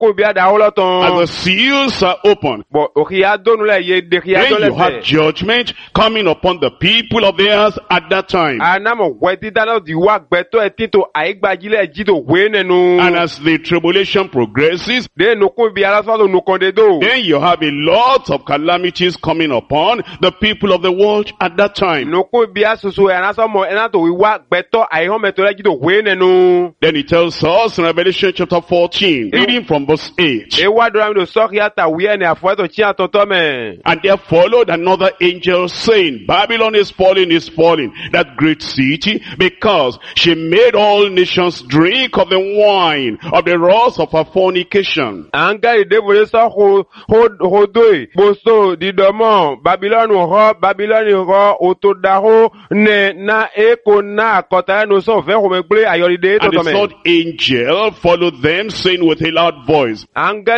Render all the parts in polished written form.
the seals are opened, then you have judgment coming upon the people of the earth at that time. And as the tribulation progresses, then you have a lot of calamities coming upon the people of the world at that time. Then he tells us in Revelation chapter 14, reading from verse 8. And there followed another angel saying, Babylon is falling, that great city, because she made all nations drink of the wine of the wrath of her fornication. And the third angel followed them, saying with a loud voice,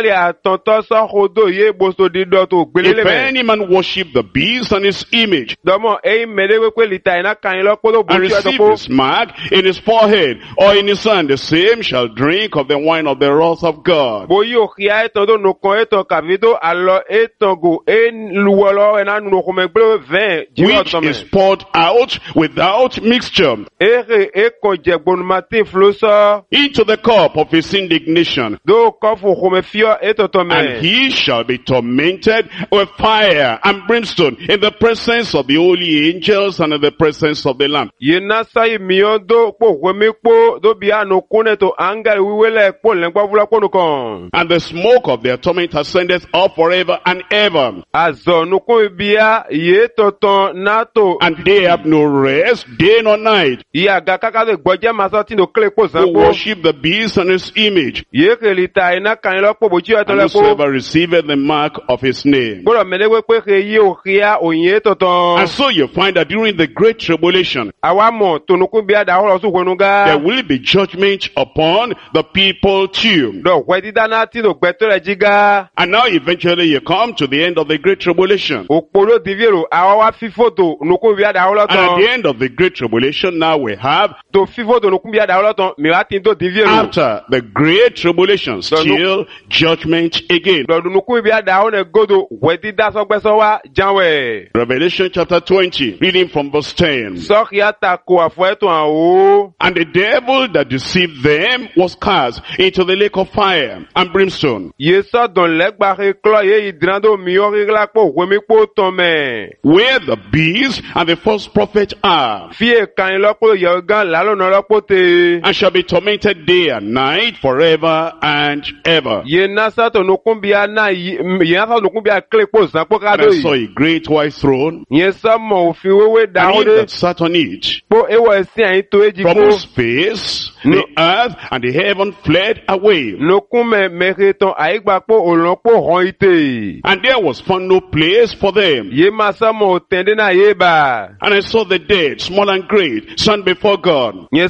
if any man worship the beast and his image, and receive his mark in his forehead or in his hand, the same shall drink of the wine of the wrath of God, which is poured out without mixture into the cup of his indignation, and he shall be tormented with fire and brimstone in the presence of the holy angels and in the presence of the Lamb. And the smoke of their torment ascendeth up forever and ever, and they have no rest day nor night, who worship the beast and his image, and whosoever receiveth the mark of his name. And so you find that during the great tribulation, there will be judgment upon the people too. And now eventually you come to the end of the great tribulation. And at the end of the great tribulation, now we have after the great tribulation, still judgment again. Revelation chapter 20, reading from verse 10. And the devil that deceived them was cast into the lake of fire and brimstone, where the beast and the false prophet are, and shall be tormented day and night forever and ever. And I saw a great white throne, and him that sat on it, from whose face the earth and the heaven fled away, and there was found no place for them. And I saw the dead, small and great, stand before God, and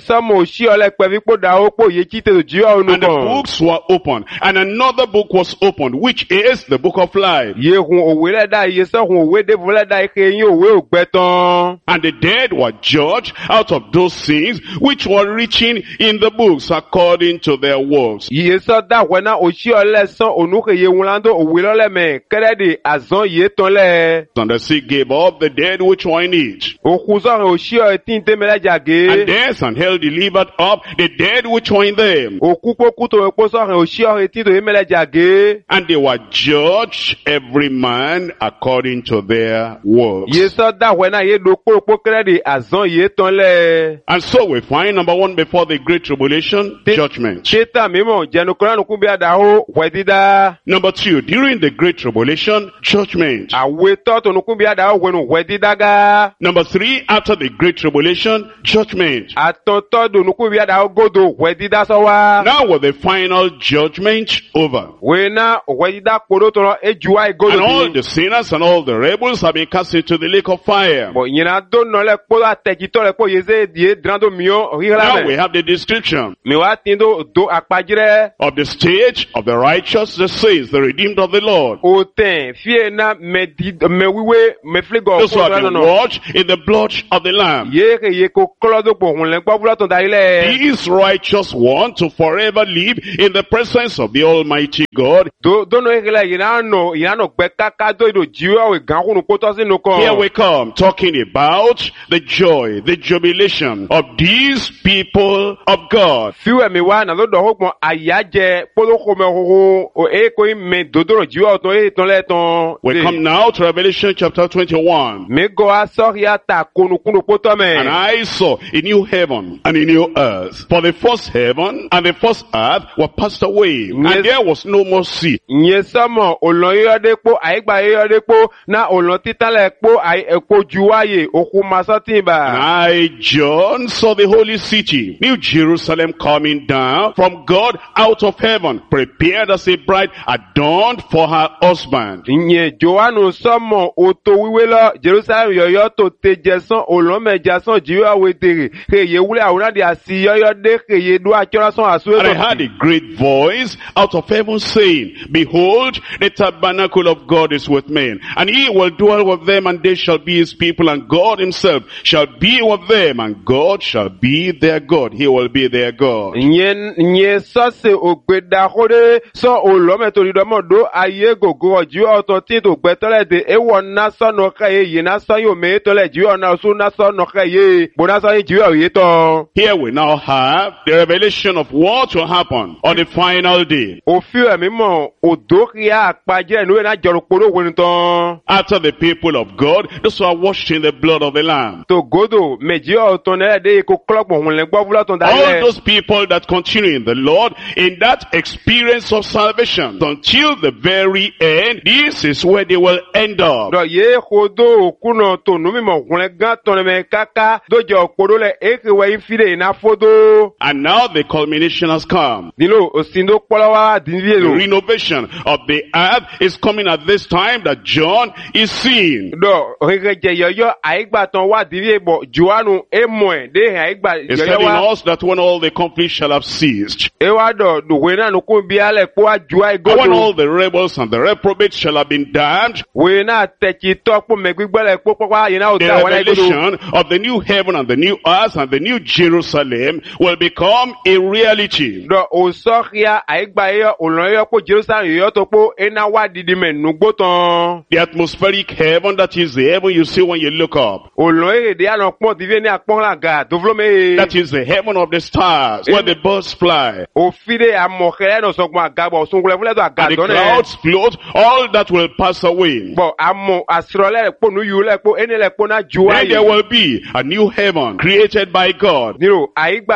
the books were opened, and another book was opened, which is the book of life. And the dead were judged out of those things which were written in the books according to their works. And the sea gave up the dead which were in it, and death and hell delivered up the dead which were in them, and they were judged every man according to their works. And so we find, number one, before the great tribulation, judgment. Number two, during the great tribulation, judgment. Number three, after the great tribulation, judgment. Now with the final judgment over, and all the sinners and all the rebels have been cast into the lake of fire. Now we have the description of the stage of the righteous, the saints, the redeemed of the Lord, those who have been washed in the blood of the Lamb. These righteous ones to forever live in the presence presence of the Almighty God. Here we come talking about the joy, the jubilation of these people of God. We come now to Revelation chapter 21. And I saw a new heaven and a new earth. For the first heaven and the first earth were passed away, and there was no more sea. And I, John, saw the holy city, New Jerusalem, coming down from God out of heaven, prepared as a bride adorned for her husband. And I heard a great voice out of heaven saying, Behold, the tabernacle of God is with men, and he will dwell with them, and they shall be his people, and God himself shall be with them, and God shall be their God. He will be their God. Here we now have the revelation of what will happen on the final day. After the people of God, those who are washed in the blood of the Lamb. All those people that continue in the Lord, in that experience of salvation, until the very end, this is where they will end up. And now the culmination has come. The renovation of the earth is coming at this time that John is seeing. It's telling us that when all the conflict shall have ceased, and when all the rebels and the reprobates shall have been damned, the revelation of the new heaven and the new earth and the new Jerusalem will become a reality. The atmospheric heaven, that is the heaven you see when you look up. That is the heaven of the stars, where the birds fly. And the clouds float, all that will pass away. Then there will be a new heaven created by God. And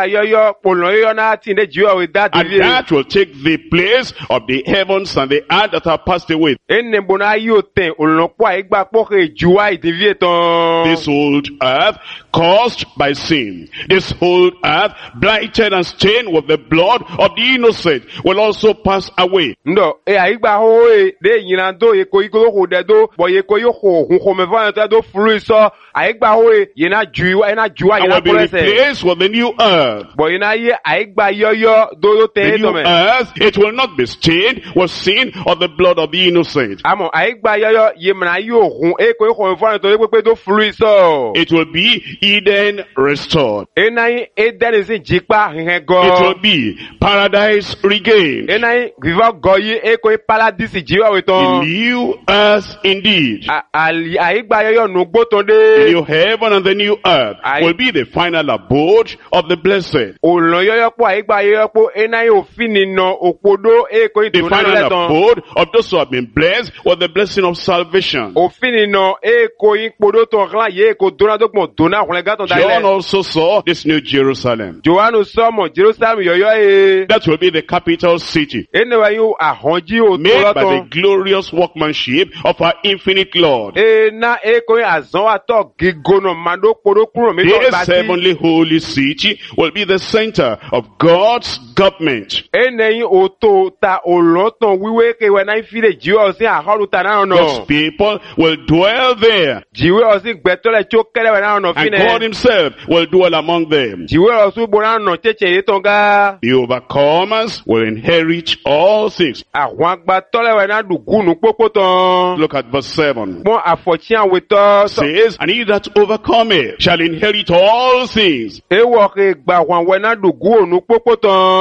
that will take the place of the heavens and the earth that have passed away. This old earth caused by sin, this whole earth blighted and stained with the blood of the innocent, will also pass away. And will be replaced with the new earth. The new earth, it will not be stained with sin or the blood of the innocent. It will be Eden restored. It will be paradise regained. A new earth indeed. The new heaven and the new earth will be the final abode of the blessed. The final abode of those who have been blessed with the blessing of salvation. John also saw this new Jerusalem. That will be the capital city, made by the glorious workmanship of our infinite Lord. This heavenly holy city will be the center of God's government. God's people will dwell there, and God himself will dwell among them. The overcomers will inherit all things. Look at verse 7. It says, and he that overcometh shall inherit all things.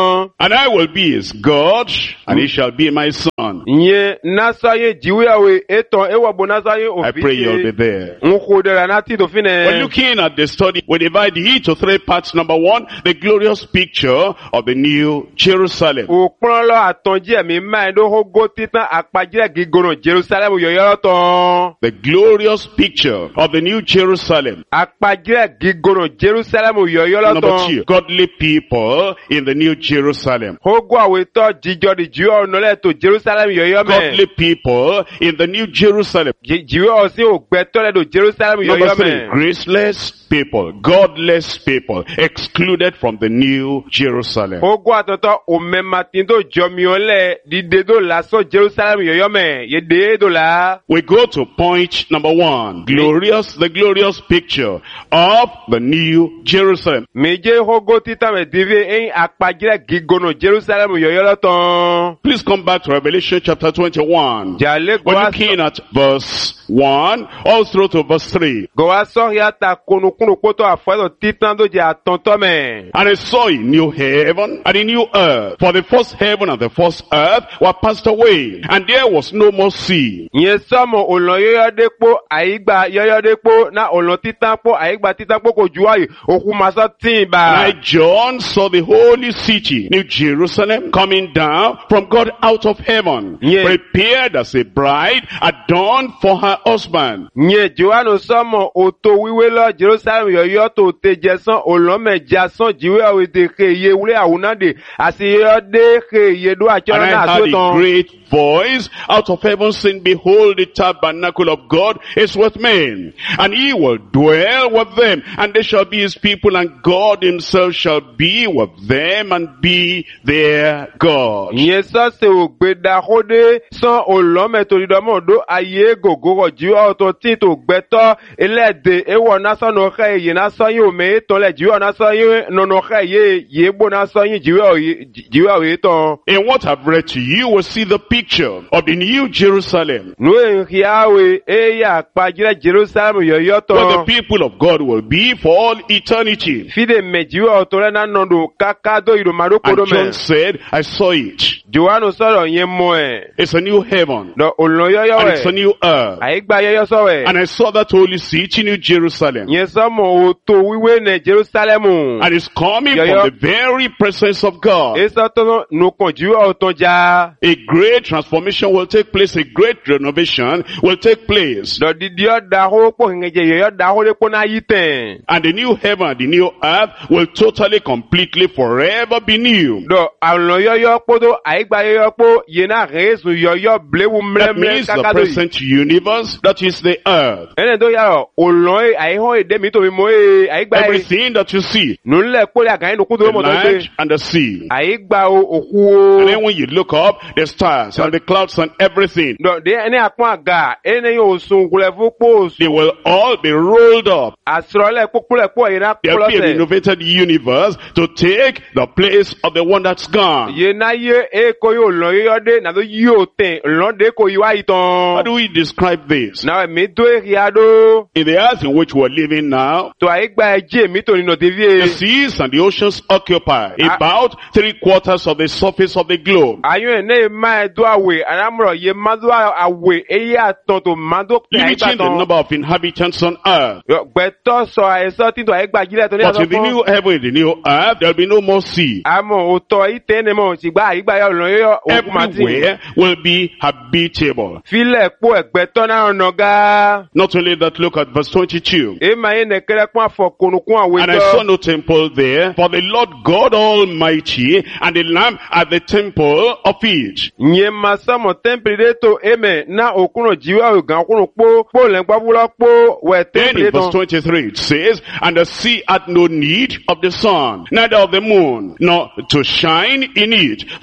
tán. And I will be his God, and he shall be my son. Nye nasaye jiwewe eton ewa bo nasaye I pray you'll be there. Nkodera nati to fine. We're looking at the study. We divide it to 3 parts. Number 1, the glorious picture of the New Jerusalem. Okpronlo atonji emi mai do hogo titan akpajire gigono Jerusalem yoyoro ton. The glorious picture of the New Jerusalem. Akpajire gigono Jerusalem yoyoro Number ton. 2, godly people in the New Jerusalem. Hogo aweto jijo di jiwo nole to Jerusalem yoyo me. Godly people in the New Jerusalem. Jiwo osi ogbeto le do Jerusalem Number yoyo 3, me. graceless people, godless people, excluded from the New Jerusalem. Hogo atoto omematindo jomiole dide do laso Jerusalem yoyo me. Yede do la. We go to point number 1, the glorious picture of the New Jerusalem. Meje hogo tita me divi en akpajire gigono Jerusalem yoyo ton. Please come back to Revelation chapter 21. Jale We're looking at verse 1 all through to verse 3. Gowa sohya ta konukunu poto afwedo titan do je atonto me. And I saw a new heaven and a new earth. For the first heaven and the first earth were passed away, and there was no more sea. Nye somo olon yoyo depo aigba yoyo depo na olon titan po aigba titan po ko juwayi oku maso timba. And I, John, saw the holy city, New Jerusalem, coming down from God out of heaven, Yeah. prepared as a bride, adorned for her husband. Nye Joano somo oto wiwe lo Jerusalem yoyo to tejesan olon me jason jiwe awete ke ye wule awunade asi yoyo de ke ye do And achoro na I heard a asoton. great voice out of heaven saying, behold, the tabernacle of God is with men, and he will dwell with them, and they shall be his people, and God himself shall be with them and be their God. Nye so se ogbeda hode son olon me to lidomo do aye gogoro jiwa oto tin to gbeto elede ewo naso no khe ye naso yin o me to le jiwa naso yin no no khe ye bo naso yin jiwa o ton. In what I've read to you, we'll see the picture of the New Jerusalem, No en hiawe eya pajire Jerusalem yoyo where the ton. people of God will be for all eternity. Fide me jiwa oto le na nondo kaka do iromaro And kodo John me. said, I saw it. Joano soro yen mo e. It's a new heaven, Do olon yoyo and it's a we. new earth. Aigba yoyo so we. And I saw that holy city, New Jerusalem. Yen somo oto wiwe ne Jerusalem. And it's coming Yeah, yeah. from the very presence of God. Eso to no konjiwa oton ja. A great transformation will take place. A great renovation will take place. Do didio da ho po ngeje yoyo da ho le po na yiten. And the new heaven and the new earth will totally, completely, forever be new. Do alon yoyo po do aigba yoyo po yena rezu yoyo blewu That mlemle means the kaka do. present universe, that is the earth. Ene do yaro olon aihon ede mi to mi mo aigba Everything that you see, nule po le again no ku the do mo to land pe. and the sea. Aigba oku And o. then when you look up, the stars and the clouds and everything, Do de ene apon aga ene yo sun kule fu po they will all be rolled up. asrole popule po yena There'll be a klose. renovated universe to take the place of the one that's gone. Yena ye e ko yo lo yo de na do yo ten lo de ko yo How iton. do we describe this? Na mi do e riado In the earth in which we're living now, to aigba eje mi to ni no the devie. seas and the oceans occupy about 3/4 of the surface of the globe. Ayo ene ma do awe anamro ye ma do awe e ya ton to ma do pe Limiting aigba the ton. number of inhabitants on earth. Yo gbeto so aiso tin to aigba jile to ni But aso in the new heaven, in the new earth, there'll be no more sea. amo o to ite ne mo ti gba aigba yo lo yo o ma ti. Everywhere will be habitable. File po egbeto na onoga. Not only that, look at verse 22. E ma ye ne kere kwa fo konukun awe And I saw no temple there, for the Lord God Almighty and the Lamb at the temple of it. Nye masamo temple de to eme na okuno jiwa ogan okuno po len gbabulo po we Then temple in verse to. 23 it says, and the sea had no need of the sun, neither of the moon, nor to shine in it, for the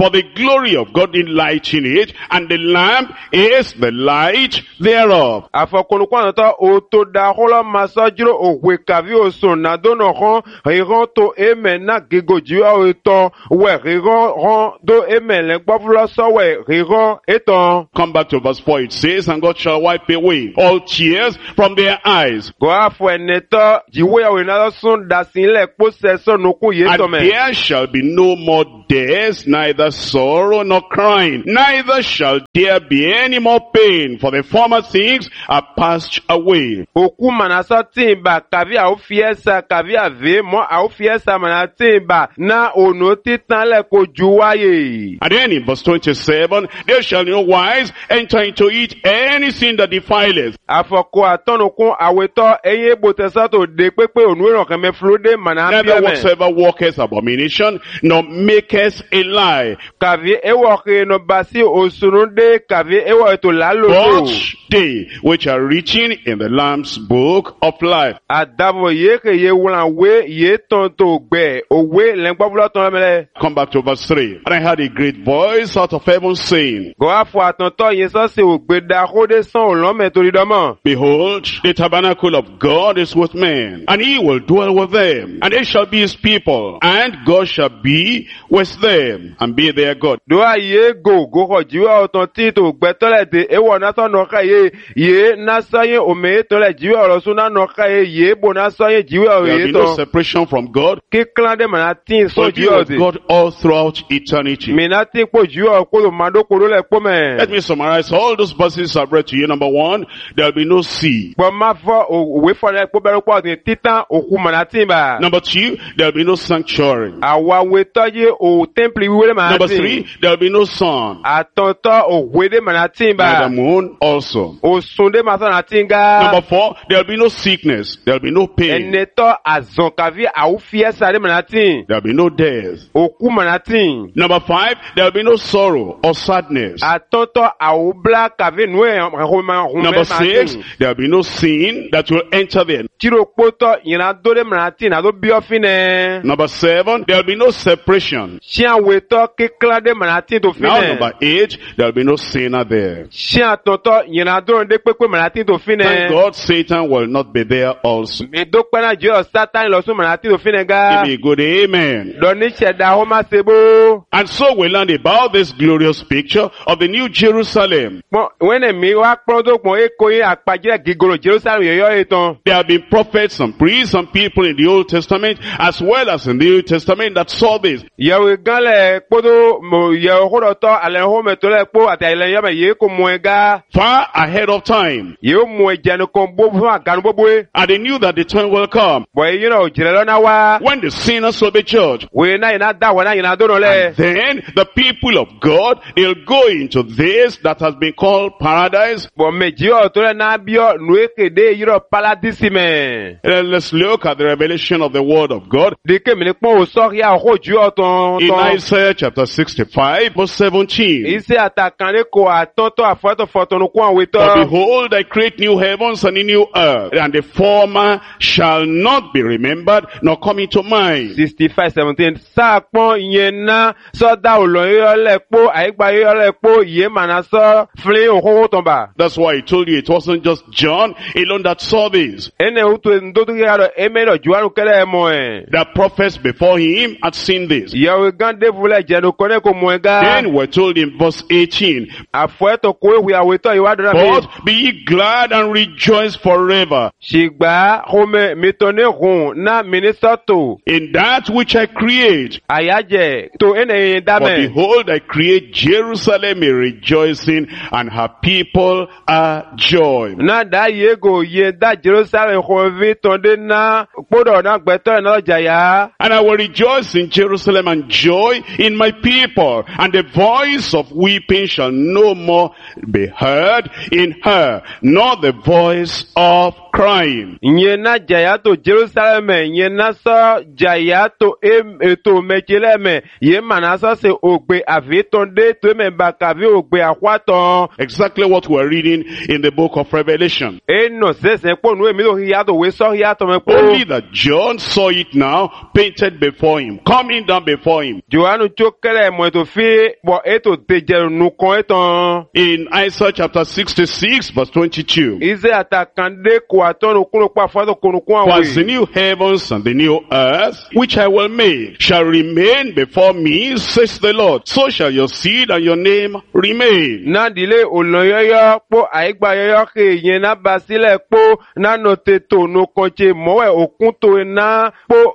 glory of God enlightening it, and the lamp is the light thereof. Afɔkonukwan tɔ o to da xɔlɔ masɔdzro òwe kavi o sùn nadonɔ xɔ xixɔ to eme na gigodziwa o tɔ wɛ xixɔ xɔ do eme le gbɔfulɔ sɔwɛ xixɔ etɔ. Come back to verse 4. It says, and God shall wipe away all tears from their eyes. Go afɔ enetɔ dziwo ya o yina sùn dasi lɛ kpɔsɛ sɔnuku ye And tɔmɛ. there shall be no more death, neither sorrow nor crying, neither shall there be any more pain, for the former things are passed away. Oku manasɔ timba kavi awo fiɛsa kavi ave mɔ awo fiɛsa mana timba na ono titan lɛ ko juwa ye. And then in verse 27, there shall no wise enter into it anything that defileth. Afɔko atɔnukun awetɔ eye botɛsɛ to de kpekpe onuwɛrɛ kɛmɛ flode mana Neither biɛmɛ. whatsoever worketh abomination, nor maketh a lie. Kavi ewɔ ke no basi osunu de kavi ewɔ eto lalo But do. they which are written in the Lamb's book of life. Adavo ye ke ye wulan we ye tɔn to gbɛ owe lɛngbɔbulɔ tɔn mɛlɛ. Come back to verse 3. And I heard a great voice out of heaven saying, Go afɔ atɔntɔ yin sɔ se ogbeda ko de sɔn olɔmɛ tori dɔmɔ. Behold, the tabernacle of God is with men, and he will dwell with them, and they shall be his people, and God shall be with them, and be their God. Do a ye go xɔ dziwɔ ɔtɔn ti to gbɛtɔ lɛ de ewɔ nasɔ nɔka ye nasɔ ye ome etɔ lɛ dziwɔ ɔlɔsu na nɔka ye bo nasɔ ye dziwɔ There will ye be no tɔ. separation from God, Keklan de mana ti but sɔn be dziwɔ with de. God all throughout eternity. Mina ti kpo dziwɔ kolo mado kolo lɛ kpɔmɛ. Let me summarize all those verses I've read to you. Number 1, there will be no sea. Gbɔmafɔ òwe fɔlɛ kpɔbɛrɛ kpɔ ɔtun titan òkú mana ti ba. Number 2, there will be no sanctuary. Àwa wetɔ ye o templi wiwe de mana Number ti. 3, there will be no sun, Àtɔntɔ òwe de mana ti neither ba. moon also. Òsun de ma sɔ na ti ga. Number 4, there will be no sickness, there will be no pain, Ẹnẹtɔ azɔn kavi awu fiɛsa de mana ti. there will be no death. Òkú mana ti. Number 5, there will be no sorrow or sadness. Àtɔntɔ awu bla kavi nue ɛhoma Number ma 6, ti. there will be no sin that will enter there. Tiro kpɔtɔ yina do de mana ti na do biɔ fi nɛ. Number 7, there will be no separation. Sian wetɔ kekla de mana ti to fi Now nɛ. number 8, there will be no sinner there. Sian tɔntɔ yina do de kpekpe mana ti to fi Thank nɛ. God Satan will not be there also. Mi do kpɛna jɔ satan lɔ sun mana ti to fi nɛ Give ga. me a good amen. Dɔnni sɛda hɔ ma se bo. And so we learned about this glorious picture of the New Jerusalem. Pɔn wɛnɛ mi wa kplɔ do kpɔn eko ye akpadze gigolo Jerusalem yeyɔ ye tɔn. There have been prophets and priests and people in the Old Testament as well as in the New Testament that saw this. Yewu gan lɛ kpodo mo yewu xɔdɔtɔ alɛ xɔmɛ to lɛ kpo ati alɛ yɔmɛ ye ko mɔɛ ga. Far ahead of time. Yewu mɔɛ jɛnu kɔn bo fún aganu boboe. And they knew that the time will come Bɔn eyi na o jɛrɛ lɔ na wa. when the sinners will be judged. Wòye na yina da wɔ na yina do nɔ lɛ. Then the people of God, they'll go into this that has been called paradise. Bɔn mɛ jiwɔ to lɛ na biɔ nue kede yirɔ paladisi mɛ. Let's look at the revelation of the word of God Dike mi ni kpɔn o sɔri a o ko jiwɔ tɔn in tɔn. Isaiah chapter 65 verse 17. Ise atakan ko atɔntɔ afɔtɔ fɔtɔnu kún For awetɔ. behold, I create new heavens and a new earth, and the former shall not be remembered, nor come into mind. 65:17. Sáà pọ́n ìyẹn ná sọ́dá òlò yíyọ́ lẹ̀ kpó àyígbá yíyọ́ lẹ̀ kpó ìyẹn màná sọ́ fili òkòwò tán bá. That's why I told you it wasn't just John alone that saw this. Ẹnẹ wútu ndótó yíyá lọ ẹmẹ lọ juwanu kẹlẹ ẹ mọ ẹ. The prophets before him had seen this. Ìyàwó gán dévu lẹ jẹnu kọ́nẹ́ kò mọ ẹ gá. Then we're told in verse 18, Àfọ ẹ̀tọ̀ kó ewu àwòtọ́ ìwádìí mi. but be ye glad and rejoice forever Ṣìgbà xɔmẹ mìtọ́ni hùn ná mínísọ́tò in that which I create. àyájẹ tó ẹnẹ yẹn For dámẹ. behold, I create Jerusalem a rejoicing, and her people are joy. Ná dá yéego yé dá Jerusalem xɔvi tọ́ndé ná kpódọ̀ ná gbẹtọ́ ẹ̀ náà jàyà. And I will rejoice in Jerusalem and joy in my people, and the voice of weeping shall no more be heard in her, nor the voice of crying. Nyena jayato Jerusalem, nyena so jayato eto mecheleme, ye manasa se ogbe avitonde to membakavi ogbe akwaton. Exactly what we're reading in the book of Revelation. No se po no emi lo hiato we so hiato me po. Only that John saw it now, painted before him, coming down before him. Johannu chokele mo to fi bo eto teje nu kon eton. In Isaiah chapter 66 verse 22. Ize atakande ko aton okuno pa fado kunu kon For awe. as the new heavens and the new earth, which I will make, shall remain before me, says the Lord, so shall your seed and your name remain. Na dile oloyoyo po aigba yoyo ke yen na basile po na noteto no konche mowe okunto na po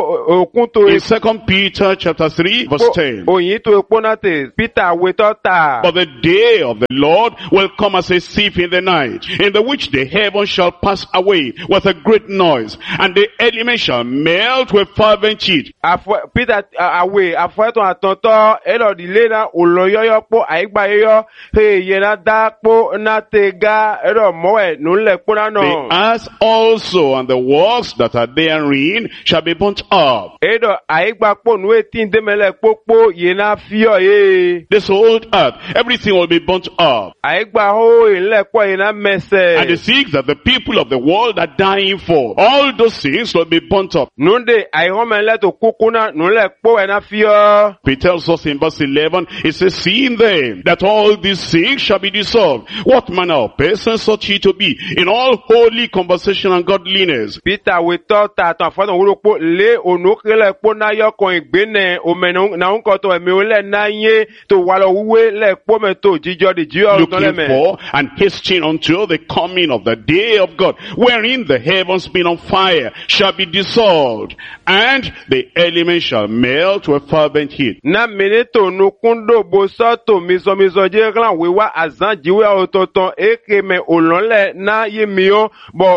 okunto In 2 Peter chapter 3 verse 10. oyin to epo na te Peter wetota. But the day of the Lord will come as a thief in the night, in the which the heavens shall pass away with a great noise, and the elements shall melt with fervent heat. Peter awe afoeto atonto elo dile na oloyoyo po aigba yoyo he yen na da po na tega elo mowe no le po na no. The earth also and the works that are therein shall be burnt up. Edo aigba po no etin demele popo yen na fio ye. This old earth, everything will be burnt up. Aigba ho ile po yen na mese. And the things that the people of the world are dying for, all those things will be burnt up. Nunde aihomele to kukuna nule po ena fio. He tells us in verse 11, he says, seeing then that all these things shall be dissolved, what manner of persons ought ye to be in all holy conversation and godliness? Peter we thought that afano urupo le onukele po na yo kon igbene omenu na unko to emi ole na ye to walo uwe le po me to jijo di jijo Looking for and hastening until the coming of the day of God, wherein the heavens being on fire shall be dissolved, and the elements shall melt with fervent heat. Na minito nukundo bosoto miso je gran wewa azan jiwe ototon ekeme olonle na yemio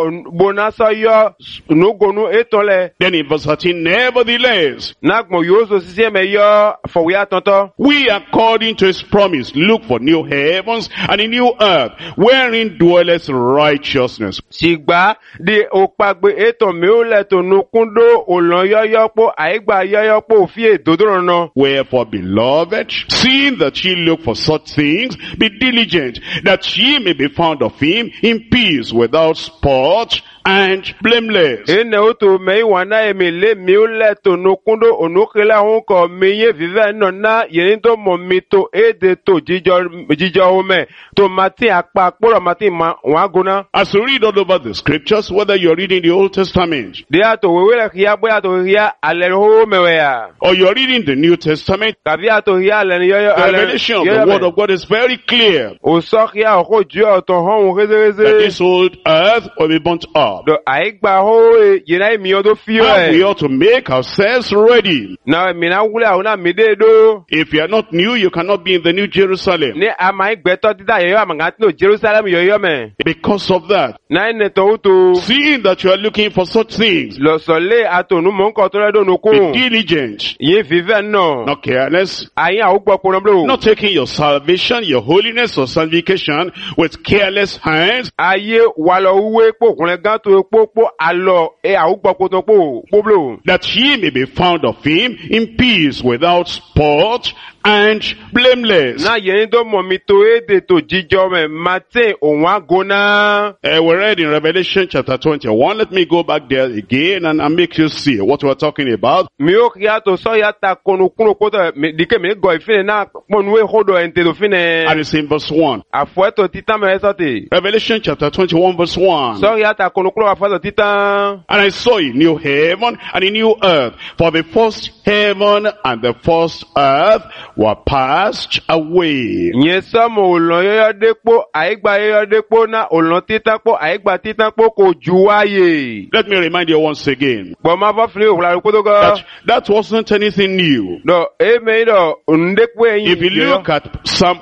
bo na so yo nugonu etole. Then in verse 13, nevertheless, Nagmo yoso sisi me yo for we atonto. we according to his promise look for new heavens and a new earth, wherein dwelleth righteousness. Sigba di okpagbe eto mi ole to nukundo olon yoyo po aigba yoyo po fi edodoro no. Wherefore, beloved, seeing that ye look for such things, be diligent, that ye may be found of him in peace, without spot and blameless. Ene oto me wana emi le mi ole to nukundo onukela hunko miye vive no na yenin to momito ede to jijo ome to mati akpa poro mati waguna. As you read all over the scriptures, whether you're reading the Old Testament, Dia to wewele kia boya to hia alen ho mewea. or you're reading the New Testament, Kavia to hia alen yoyo the revelation of the Word of God is very clear Osokia ho jua to hon that rezeze. this old earth will be burnt up. Do aigba ho yena mi odo fio And we ought to make ourselves ready. na mina wula una mide do. If you are not new, you cannot be in the New Jerusalem. Ni ama igbeto tita yoyo amangati no Jerusalem yoyo me. Because of that, Na ene to utu. seeing that you are looking for such things, Lo sole ato nu mon ko to le do nu be kun. diligent, Ye vive no. not careless, Ayin a ugbo kun blo. not taking your salvation, your holiness or sanctification with careless hands, Aye walo uwe po kun le gan to po alo e a ugbo kun to po blo. that ye may be found of him in peace, without spot and blameless. Na yenin do mo mi to ede to jijo me mate onwa gona. We read in Revelation chapter 21. Let me go back there again and make you see what we're talking about. Mi o kia to so ya ta konu kuno poto dike mi go ifine na ponwe hodo ente do fine. And it's in verse 1. Afueto titan me esoti. Revelation chapter 21 verse 1. So ya ta konu kuno afueto titan. And I saw a new heaven and a new earth, for the first heaven and the first earth were passed away. Nye samo olon yoyo depo aigba yoyo depo na olon titan po aigba titan po ko juwaye. Let me remind you once again Bo ma fa fili okula koto go. that wasn't anything new. Do e me do ndekpo eyin. If you look at Psalm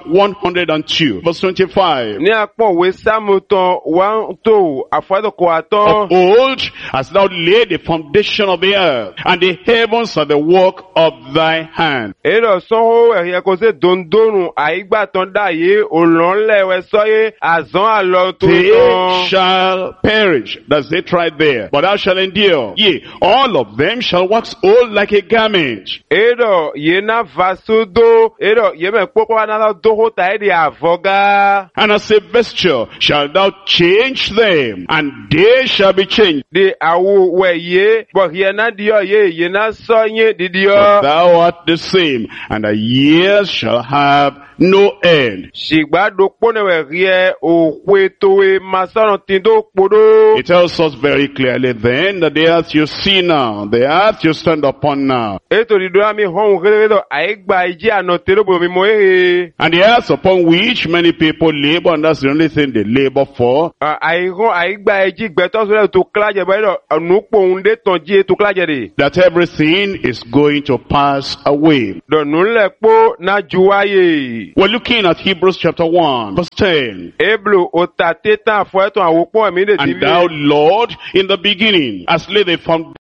102 verse 25, Ni apon we samu ton wan to afueto ko aton. of old hast thou laid the foundation of the earth, and the heavens are the work of thy hand. Edo son ẹ̀yẹ kò sí dondonu àyígbàtàn dàyé òlọ́nlẹ̀wẹ̀ sọ́yé àzán àlọ́ tó They tán. shall perish. That's it right there. But thou shalt endure. Yea, all of them shall wax old like a garment. Edo yena vasudo edo yeme kpokpo another doho ta edi avoga. And as a vesture shalt thou change them, and they shall be changed. De awu we ye but yena dio ye yena sonye But didio. thou art the same, and the years shall have no end. Shigba do pone we rie o kwetowe masono tindo kpodo. It tells us very clearly then that the earth you see now, the earth you stand upon now, Eto dido ami hon redo aigba iji anotero bo mi moe. and the earth upon which many people labor, and that's the only thing they labor for, Aihon aigba iji gbeto so to klaje ba edo nupo unde tonji to klaje de. that everything is going to pass away. Do nunle po na juwaye. We're looking at Hebrews chapter 1, verse 10. Eblo ota tetan fo eton awopon mi de And thou, Lord, in the beginning, hast laid the foundation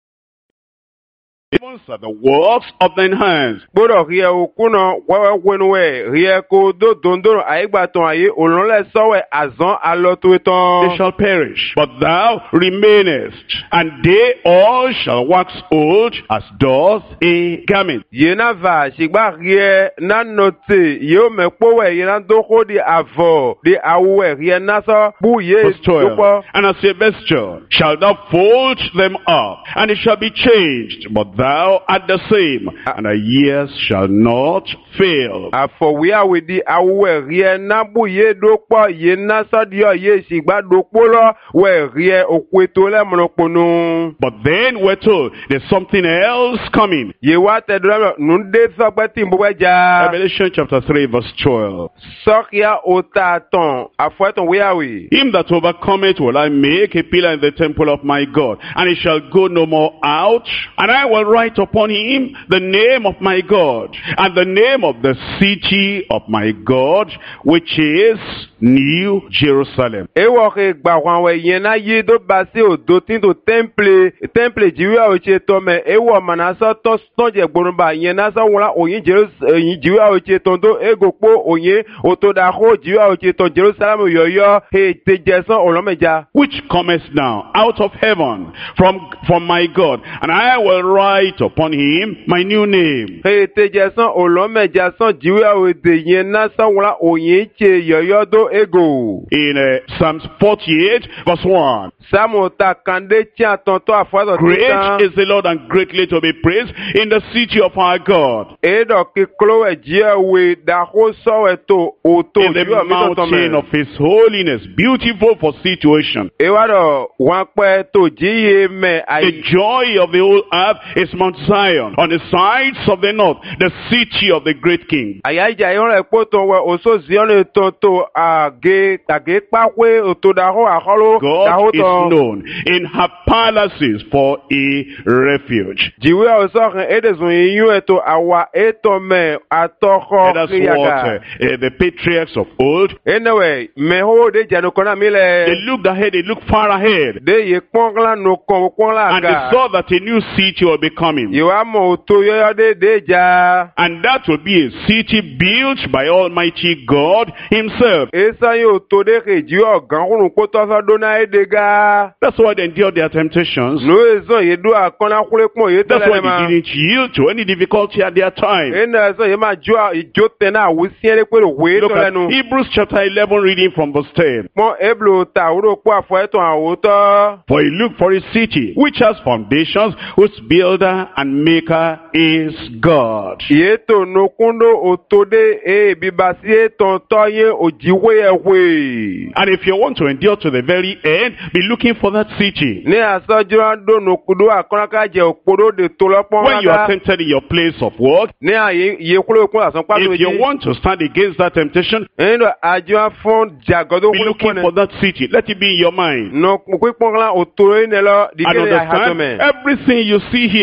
of the works of thine hands. Gbọ́dọ̀ rí ẹ okúnà wẹ́wẹ́ wẹnu ẹ̀ rí ẹ kó dó dòndòrò àyígbàtàn ayé òlọ́lẹ̀ sọ́wẹ́ àzán alọ́tò They tán. shall perish, but thou remainest, and they all shall wax old as doth a garment. Yéna va ṣìgbà rí ẹ nánà tè yóò mẹ́pọ̀wẹ̀ yéna dókó di àvọ̀ di awùwẹ̀ rí ẹ násọ bú yé Verse 12. dópọ̀. And as a vesture shalt thou fold them up, and it shall be changed, but thou art the same, and the years shall not fail. Àfọ̀wé àwẹ̀ di awùwẹ̀ rí ẹ nábù yé dópọ̀ yé násọ diọ yé ṣìgbà dópọ̀ lọ wẹ̀ rí ẹ òkú ètò lẹ́mọ̀lọ́pọ̀nù. But then we're told there's something else coming. Yé wá tẹ̀dúrà nùdé sọpẹ́ tí n bọ́ já. Revelation chapter 3 verse 12. Sọ́kìá ota tán àfọ̀ẹ́tàn wíyàwó. Him that overcometh will I make a pillar in the temple of my God, and he shall go no more out. And I will write upon him the name of my God, and the name of the city of my God, which is New Jerusalem. Ewọ́ ke gbà wọn àwẹ̀ yẹn náà yé tó bá sí òdo tí tó tẹ́ḿpìlì jìwíà òṣè tọ́ mẹ́ ewọ́ màná sọ tọ́jẹ̀ gbónúbà yẹn náà sọ wọn òyìn jìwíà òṣè tọ́ tó ego pé òyìn òtòdàkó jìwíà òṣè tọ́ Jerusalem yọ̀yọ́ ètè jẹ̀sán ọ̀lọ́mẹja. Which cometh now out of heaven from my God, and I will write upon him my new name. Ètè jẹ̀sán ọ̀lọ́mẹja sàn jìwíà òde yẹn náà sọ wọn òyìn ṣe yọ̀yọ́ tó ego. In Psalms 48 verse 1. Sáàmù ta kàndé tí a tán tó àfọ́dọ̀ tí Great is the Lord and greatly to be praised in the city of our God. Edo ki klowe jiwe da ho sowe to oto In the mountain of his holiness, beautiful for situation. Ewado wan pe to jiye me The ayi. joy of the whole earth is Mount Zion, on the sides of the north, the city of the great king. Ayaja yon le poto we oso zion to age tage pakwe oto da ho aholo da ho God is to. known in her palaces for a refuge. Jiwe oso ren ede zun yin eto awa eto me atoko And that's what kriyaga. the patriarchs of old, Anyway, me ho de jano kona they mile. looked ahead, they looked far ahead. De ye pongla no pongla And they aga. saw that a new city will be coming. Yewa mo to yo de ja. And that will be a city built by Almighty God himself. Esa yo to de ke ji ogan run ko to so do na edega. That's why they endured their temptations. No eso ye do akona kule pon ye That's tele why ma. they didn't yield to any difficulty at their time. Ena eso ye ma jo ijo tena wusien pe ro we to Look at lenu. Hebrews chapter 11 reading from verse 10. Mo eblo ta uro po afo eton awoto. For he looked for a city which has foundations, whose builder and maker is God. Ye to no kundo otode e bibasi eton to ye ojiwe ewe. And if you want to endure to the very end, be looking for that city. Ní asojú do no kudo akona ka je opodo de to lopon When you are aga. tempted in your place of work, Ní aye ye kulo kun asan pa if you want to stand against that temptation, Endo ajo fon jagodo be kulo looking kun. for that city. Let it be in your mind. No, quick pongla otoro ne lo di And kele ya understand, hatome. everything you see here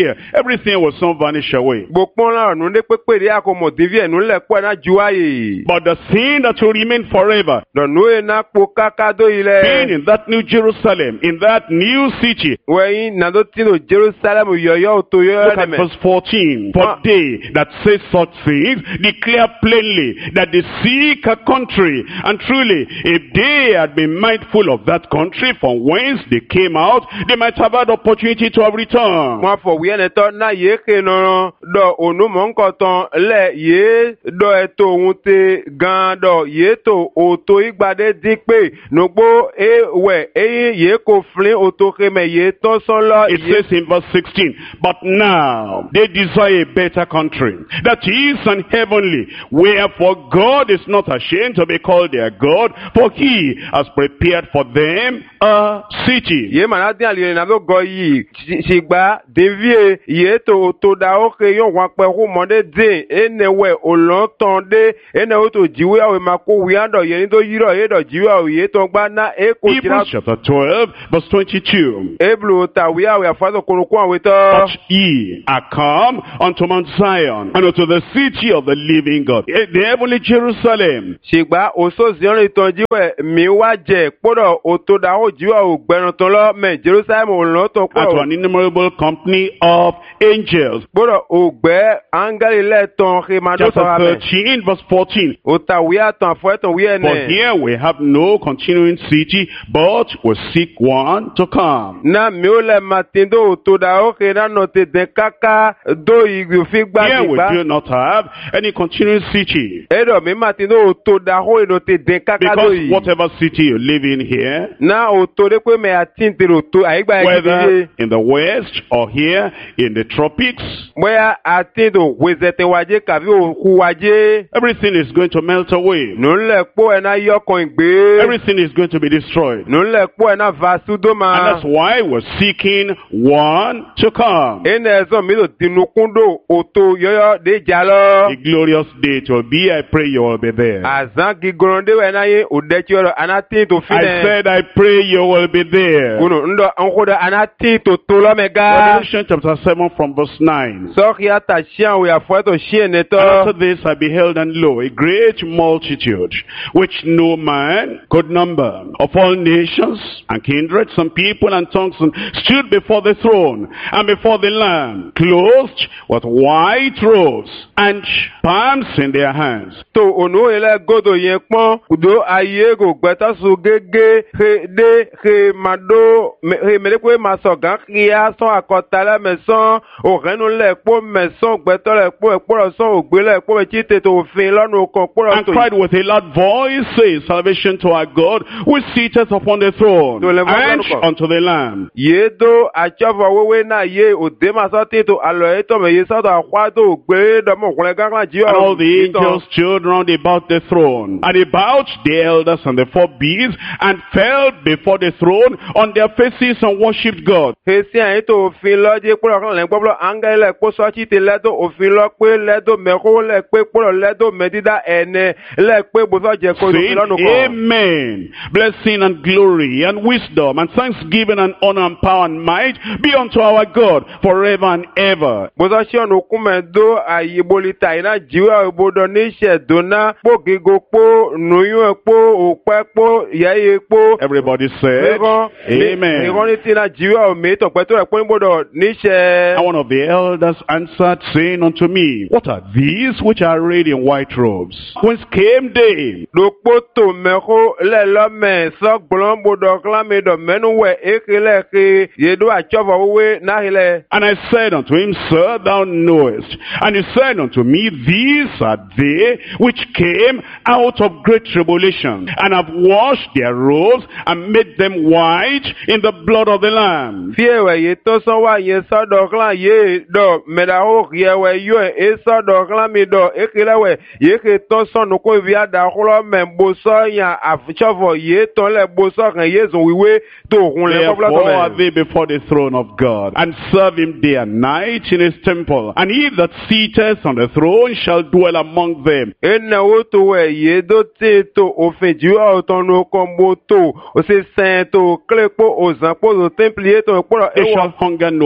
disappear. Everything will soon vanish away. Gbogbo la nu de pepe de akomo devie nu le po na juaye. But the thing that will remain forever, Do nu e na po kaka do being ile. in that new Jerusalem, in that new city. We na do ti no Jerusalem yoyo to yoyo Look at me. verse 14. For they that say such things declare plainly that they seek a country. And truly, if they had been mindful of that country from whence they came out, they might have had opportunity to have returned. Mo fo wi ene to na ye ke no do onu mo nko ton le ye do eto ohun te gan do ye to oto igbade din pe nogbo ewe ye ko flin oto ke me ye to son lo It ye. says in verse 16, but now they desire a better country, that is an heavenly, wherefore God is not ashamed to be called their God, for he has prepared for them a city. Ye mana din ali na do go yi sigba devie ye to da o ke yo wa pe hu mo de din enewe olon ton de ene o to jiwe awe mako wi ando ye ni do yiro ye do jiwe awe ye to gba na e ko jira Hebrews chapter 12, verse 22. eblu ta wi awe afaso korokun awe to But ye are come unto Mount Zion, and unto the city of the living God, the heavenly Jerusalem, sigba o so zion itan jiwe mi wa je podo o to da o jiwe o gberun ton lo me Jerusalem olon to and to po an innumerable company of angels. podo o gbe angeli le ton ke ma do so Chapter ame 13, verse 14. o ta wi atan fo etan wi For ene here we have no continuing city, but we seek one to come. na mi o le matindo to da o ke na no te de kaka do igbi fi gba Here we gba do not have any continuing city. edo mi matindo to da ho no te de kaka do Because yi whatever city you live in here, na o to de pe me atin te ro to aigba whether igbi in the west or here in the tropics, boya atindo wezete waje kabi o ku waje everything is going to melt away. no le po e na yo kon igbe Everything is going to be destroyed. no le po e na vasu do And ma that's why we're seeking one to come. ene ezo mi do tinukundo o to yoyo de jalo A glorious day to be. I pray you will be there. azan gigoronde we na ye o de choro anatin to I fine said, I pray you will be there. kuno ndo ankoda anatin to lo mega Revelation chapter 7 from verse 9. so kia ta shian we afo to shien And to after this I beheld, and lo, a great multitude, which no man could number, of all nations and kindreds and people and tongues, and stood before the throne and before the Lamb, clothed with white robes and palms in their hands. to onu ele godo yen pon kudo aye go gbeta su gege he de he mado he mele ko ma so gan kia so akotala meson o renu le po meson gbeto le po eporo so ogbe le po chite to fin lonu kan poro And to cried with a loud voice, saying, salvation to our God, who sitteth upon the throne, and unto the Lamb. ye do achava wewe na ye o de ma so ti to alo e to me ye so to akwa to gbe do mo kun gan kan ji And all the angels stood round about the throne, and about the elders and the four beasts, and fell before the throne on their faces and worshipped God. he si an to fin lo je poro kan le gboblo angel le po so chite le do òfin lọ pé le do me ko le pe poro le do me dida ene le pe bo so je ko Saying, lọ́nu kan Amen. Blessing and glory and wisdom and thanksgiving and honor and power and might be unto our God forever and ever. bo so si onu ku me do ayi bolita ina jiwa obodo ni se dona po gigo po nuyun po ope po yeye po Everybody said, Amen. ni ti na jiwa o me to pe to re po bodo ni se And one of the elders answered, saying unto me, What are these which are arrayed in white robes? Whence came they? do po to me ko le lo me so gbon bodo klame do menu we ekele ke ye do achova we na ile And I said unto him, Sir, thou knowest. And he said unto me, These are they which came out of great tribulation, and have washed their robes, and made them white in the blood of the Lamb. fiewe ye to so wa ye so do klan ye do me da ho ye we yo e so do klan mi do ekele we ye ke to so no ko vi ada klo me bo so yan afchovo ye to le bo so kan ye zo wiwe to hun le pobla Therefore are to me they before the throne of God, and serve him day and night in his temple. And he that sitteth on the throne shall dwell among them. ena wo to we ye do ti to ofin ju o to no kombo to o se sen to klepo o zan po do temple ye to po They shall hunger no more,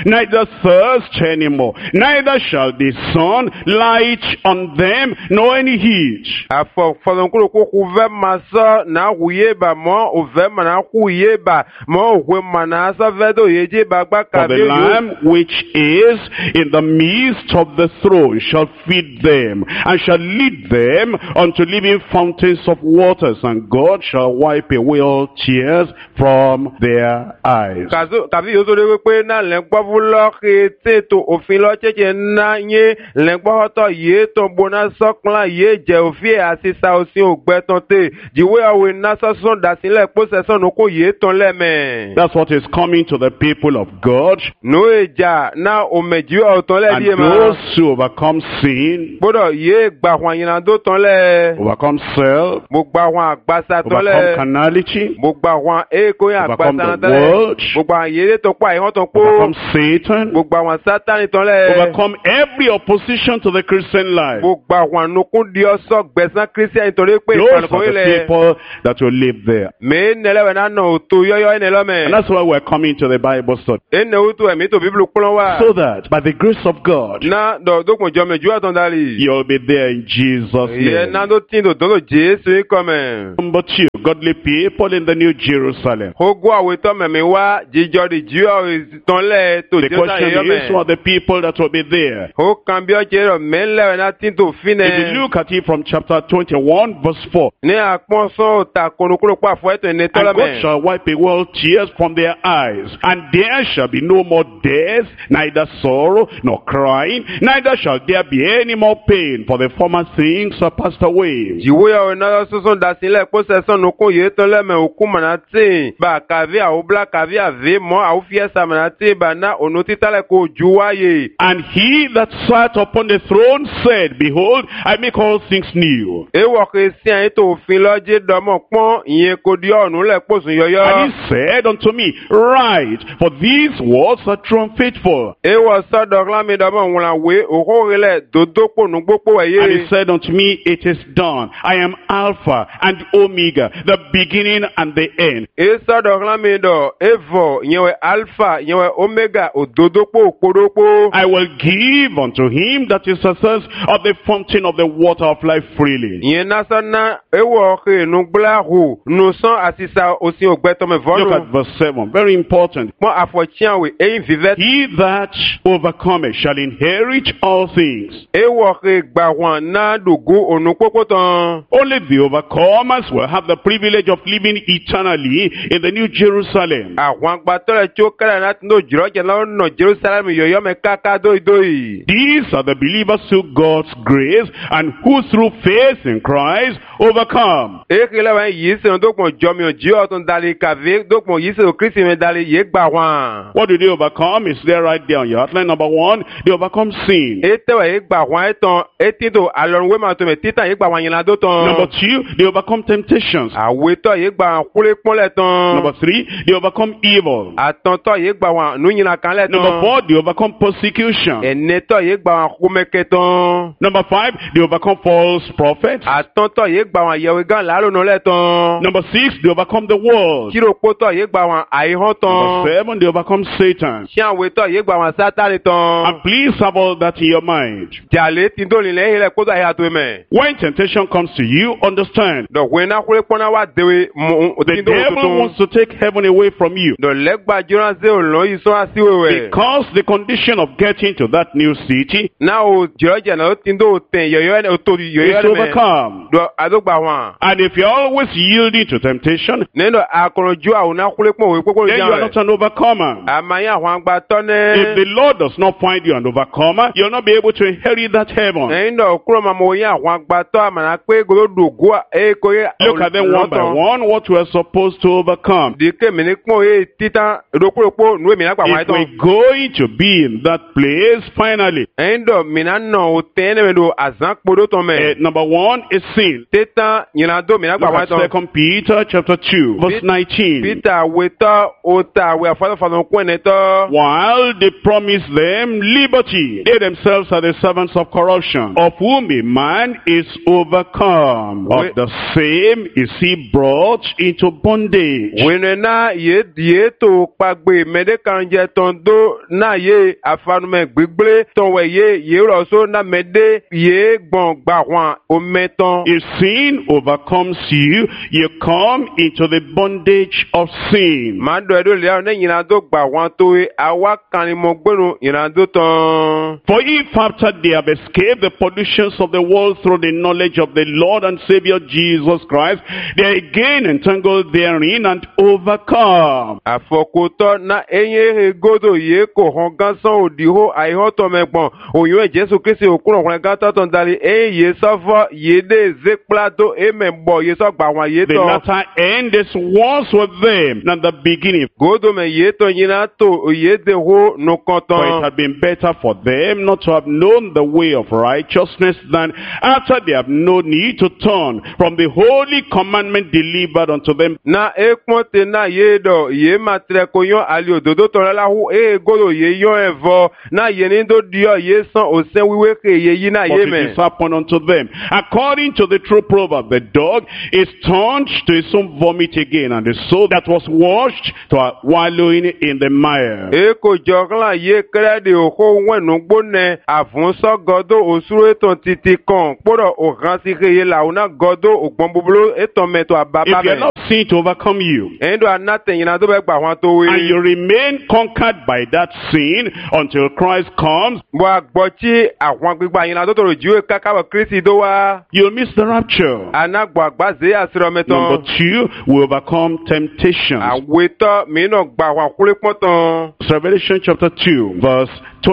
neither thirst anymore, neither shall the sun light on them, nor any heat. Afọ̀fọ̀dọ̀nkúrò kó kú vẹ́ ma sọ náà kú yé bà mọ́ ò vẹ́ mà náà kú yé bà mọ́ òwe mà náà sọ vẹ́ tó yé jé bà gbá For the kàbí Lamb which is in the midst of the throne shall feed them, and shall lead them unto living fountains of waters, and God shall wipe away all tears from their eyes. Kàbí yóò tó dé wípé náà lẹ́gbọ́ fúlọ́ kí tètò òfin lọ chéche náà yé lẹ́gbọ́ ọ̀tọ̀ yé tó gbóná sọ́kànlá yé jẹ́ òfin àti sa òsín ògbẹ́ tán tè jíwé ọ̀wé náà sọ́sọ́ dàsílẹ̀ pósẹ̀ sọ́nù kó yé tán lẹ́mẹ̀. That's what is coming to the people of God. Nù ìjà náà òmèjì ọ̀tán And lẹ́bí ẹ̀ máa. those who overcome sin, Gbọ́dọ̀ yé gbà wọn àyìnlá tó tán lẹ̀. overcome self, Mo gbà wọn àgbàsá tán overcome lẹ̀. carnality, Mo gbà wọn èkó yẹn overcome àgbàsá the tán lẹ̀. world, Mo gbà wọn yéré tó pọ̀ àyìnwó tó pọ̀. overcome Satan, Mo gbà wọn sátánì tán lẹ̀. overcome every opposition to the Christian life. Mo gbà wọn nukún di ọsọ gbẹ̀sán kírísítẹ́nì nítorí pé Those ìpànìkò are the ilẹ̀. people that will live there. Mèé nílẹ̀wẹ̀ náà nà òtò yọ́yọ́ ẹni lọ́mẹ̀. And that's why we're coming to the Bible study. Ẹnì òtò ẹ̀mí tó bíbélù kúnlọ́ wà. So that by the grace of God, Náà dọ̀dọ̀kùn jọmọ̀ ìjú ọ̀tàn dálì. you'll be there in Jesus' Ìyẹn náà name. tó tí dòdò Jésù ń kọ́mẹ̀. Number two, godly people in the New Jerusalem. Ogún àwòtọ́ mẹ̀mí wá jíjọ di jú ìtànlẹ̀ tó The jẹ́ sáyẹn question is, who yọ́mẹ̀. are the people that will be there? Ó kan bí ọjọ́ rẹ̀ mẹ́lẹ̀wẹ̀ náà tí tó If you fínẹ̀. look at it from chapter 21, verse 4, Ní àpọ́nsọ́ òtà kònúkúrò pàfọ́ ẹ̀tọ́ ẹni and God tọ́lọ́mẹ̀. shall wipe away all tears from their eyes, and there shall be no more death, neither sorrow nor crying, neither shall there be any more pain, for the former things are passed away. Jiwoya ona soson dasile pose son nukun ye ton leme oku manati ba kavi a obla kavi a ve mo a ufiesa manati ba na onu titale ko juwaye. And he that sat upon the throne said, Behold, I make all things new. Ewo ke si an to ofin loje domo pon iyen ko di onu le posun yoyo. And he said unto me, Write, for these words are true and faithful. Ewo so dogla mi domo wala we okorele dodopo nugbopo And he weye. said unto me, It is done. I am Alpha and Omega, the beginning and the end. E so dogla mi do evo yewe alpha yewe omega ododopo okpodopo. I will give unto him that is thirst of the fountain of the water of life freely. Yen nasana ewo ke nugbla hu nusan asisa osin ogbeto me Look vonu. at verse 7. Very important. Mo afọchian we eyin vivet. He that overcometh shall inherit all things. Ewo ke gba wọn na dogo onu popo tan. Only the overcomers will have the privilege of living eternally in the New Jerusalem. Àwọn agbatọ́lẹ̀ tí ó kẹ́lẹ̀ láti ní òjìrọ̀ jẹ́ lọ́nà Jerusalem yọ̀yọ́ mẹ́ káká dóìdóì. These are the believers through God's grace and who through faith in Christ overcome. Èkè lẹ́wọ̀n yìí sèwọ̀n dókun jọmi òjì ọ̀tún dalí kàvé dókun yìí sèwọ̀n Kristi mi dalí yé gbà wọn. What do they overcome? It's there right there on your outline. Number one, they overcome sin. Ètèwẹ̀ yé gbà wọn ẹ̀tàn ètìtò àlọ́runwé máa tó mẹ́ títàn yé gbà wọn yìnyín ládó Number tán. two, they overcome temptations. Àwetọ̀ yé gbà wọn kúlé pọ́nlẹ̀ tán. Number three, they overcome evil. Àtọ̀ntọ̀ yé gbà wọn núyìnlá kanlẹ̀ Number tán. four, they overcome persecution. Ẹ̀nẹ́tọ̀ yé gbà wọn kúmẹ́kẹ́ tán. Number five, they overcome false prophets. Àtọ̀ntọ̀ yé gbà wọn yẹ̀wé gan làálùnú lẹ̀ tán. Number six, they overcome the world. Kírópótọ̀ yé gbà wọn àìhàn tán. Number seven, they overcome Satan. Ṣé àwọn ètò yìí gba àwọn sátánì tán? And please have all that in your mind. Jàlé tí tó nílẹ̀ yìí lẹ̀ kótó àyà tó mẹ́. When temptation comes to you, understand. Dọ̀wé náà kúrẹ́ pọ́nà wá déwé mú The tí tó devil tuntun. wants to take heaven away from you. Dọ̀lẹ́gbà jíránṣẹ́ òlò yìí sọ́n àṣìwèwẹ̀. Because the condition of getting to that new city Náà o jìrọ̀jẹ̀ náà ó ti tó tẹ̀ yọ̀yọ́ ẹ̀ tó is yọ̀yọ́ to ẹ̀ mẹ́. overcome. Dọ̀ àdógbà wọn. And if you're always yielding to temptation, Nínú àkọ̀rọ̀jú àwọn náà kúrẹ́ pọ̀ òwe pópó then you ìjà are not rẹ̀. an overcomer. Àmàyé àwọn àgbà If tọ́nẹ́. the Lord does not find you an overcomer, you'll not be able to inherit that heaven. Ẹ̀yin náà kúrò máa mọ oyún àwọn àgbà tọ́ àmàlà pé gòlódògó èkó yẹ. Look at them one by one, what we are supposed to overcome. Dike mi ni kpɔn ye titan eɖokpolokpo nu mi na gba wɔn If ayetɔ. we're going to be in that place, finally, Ɛyin dɔ mina nɔ o tɛn ne mi do azãn kpodo tɔn mɛ. number one is sin. Tete etan yina do mina gba Look wa at ton 2 Peter chapter 2, verse 19. Peter weta ota we afalo falo kwene to While they promise them liberty, they themselves are the servants of corruption, of whom a man is overcome. Of the same is he brought into bondage. wenena ye die to pagbe mede kanje ton do na ye afanu me gbigble ton we ye ro so na mede ye gbon gba wan o meton. If sin overcomes you, you come into the bondage of sin. Ma do edo le na yina do gba wan to e awa kan ni mo gbenu yina do ton. For if after they have escaped the pollutions of the world through the knowledge of the Lord and Savior Jesus Christ, they are again entangled therein and overcome. Afokoto na enye godo ye ko hon gansan odiho aihoto megbon oyun Jesu Kristi okuro hon gata ton dali ye sofo ye de zekplado e membo ye so gba wan ye The to latter end is worse with them than the beginning. godo me ye to yina to ye de ho no For it konton. had been better for them not to have known the way of righteousness than after they have known it to turn from the holy commandment delivered unto them. Na ekponte na ye do ye matre ko yon ali ododo to la hu godo ye yon evo na ye ni do dio ye san osen wiwe ke ye yi na But ye it me. is happened unto them. According to the true proverb, the dog is turned to his own vomit again, and the soul that was washed to a wallowing in the mire. Eko jogla ye kredi oko wenu gbone avunso godo osuru eton titi kan poro o ransi ye la una godo ogbon bubulu eton meto ababa If you are me. not sin to overcome you, Endo anate yina do be gba wan to and you we. remain conquered by that sin until Christ comes, Bo agbochi àwọn gbigba yina do toro jiwe kaka wa Kristi do wa. you'll miss the rapture. Anagbo agbaze asiro Number meton. 2, we overcome temptations. Aweto mi no gba wan kule ponton. Revelation chapter 2, verse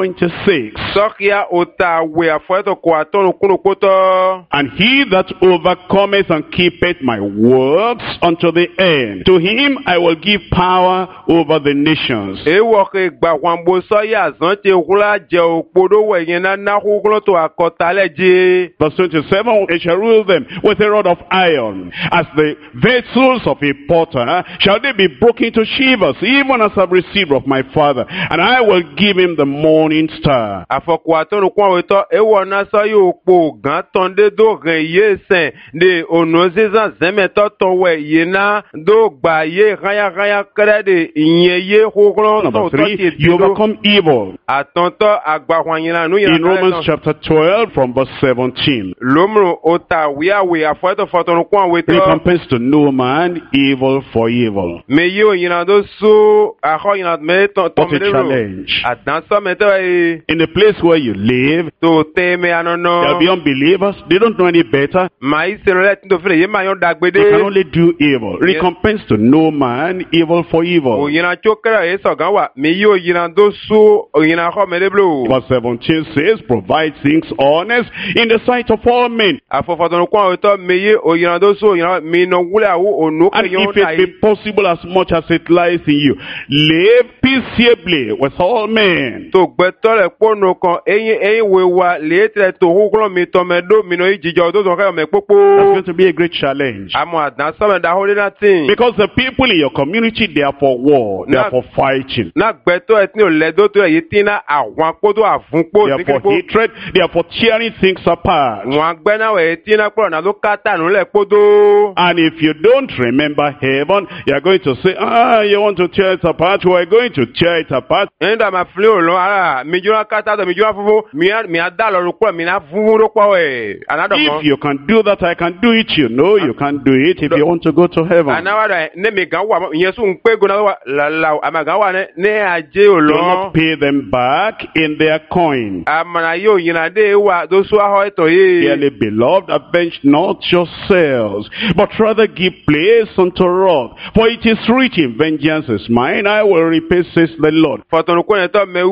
26. Sokia ota we afoeto ko atonu kunu poto. And he that overcometh and keepeth my works unto the end, to him I will give power over the nations. Ewo ke gba wan bo soya zan te hula je opodo we yen na hugulo to akota leje. Verse 27, they shall rule them with a rod of iron. As the vessels of a potter shall they be broken to shivers, even as I've received of my Father. And I will give him the morning star. Afoko atonu kwa weto ewo na so yo po gan tonde do ren ye sen de ono zezan zemeto ton we yena do gba ye raya krede yen ye hugulo Number to 3, you overcome evil. atonto agba wan yina nu In yina. Romans chapter 12 from verse 17. Lomro ota we afoeto fotonu kwa weto. Recompense to no man evil for evil. Me yo yina do so aho yina me ton What a me challenge. adan so me to e In the place where you live, to teme anono. there'll be unbelievers. They don't know any better. Ma isere let to fere ye ma yon They can dagbede. only do evil. Recompense to no man evil for O evil. yina chokera e so gan wa. Me yo yina do so o yina ho me deblo. Verse 17 says, provide things honest in the sight of all men. Afofo ton kwa to me ye o yina do so yina mi no wule awu onu And ke yon if it be possible, as much as it lies in you, live peaceably with all men. to gbeto le pono kan eyin we wa le tre to hukulo mi to me do mi no ijijo do so ka me That's popo. going to be a great challenge. Amo adan so me da ho na tin. Because the people in your community, they are for war. They are for fighting. Na gbeto etin o le do to yi tina àwọn podo afunpo They are for hatred. They are for tearing things apart. wọn gbẹ náà wẹ̀ tina kúrò náà ló kátà nílẹ̀ podo. And if you don't remember heaven, you are going to say, you want to tear it apart? We are going to tear it apart. ẹ̀ńdà máa filẹ̀ òun ara mi jóná kátà tó mi jóná fúnfún mi á dá lọ́rùn kúrò mi náà fúnfún ló pọ̀ ẹ̀ anádọ̀mọ́. If you can do that, I can do it. You know you can do it if you want to go to heaven. anáwádà ẹ̀ ní mi gan wà ìyẹn sùn pé gbóná wà làlà àmà gan wà ní ajé Do òlọ́. not pay them back in their coin. àmàlà yóò yìnbọn dé wà tó sọ àhọ́ ẹ̀tọ́ yìí. Dearly beloved, avenge not yourselves, but rather give place unto wrath. For it is written, vengeance is mine, I will repay, says the Lord. fọ̀tọ̀nùkú ẹ̀ tọ́ mẹ wé ṣe